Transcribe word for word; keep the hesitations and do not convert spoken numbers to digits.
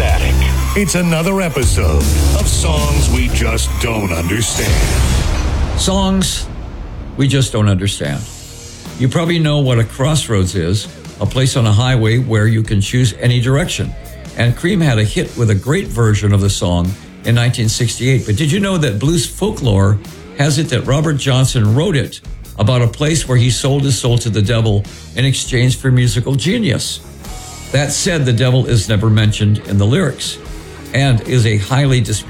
Attic. It's another episode of Songs We Just Don't Understand. Songs we just don't understand. You probably know what a crossroads is, a place on a highway where you can choose any direction. And Cream had a hit with a great version of the song in nineteen sixty-eight. But did you know that blues folklore has it that Robert Johnson wrote it about a place where he sold his soul to the devil in exchange for musical genius? That said, the devil is never mentioned in the lyrics and is a highly disputed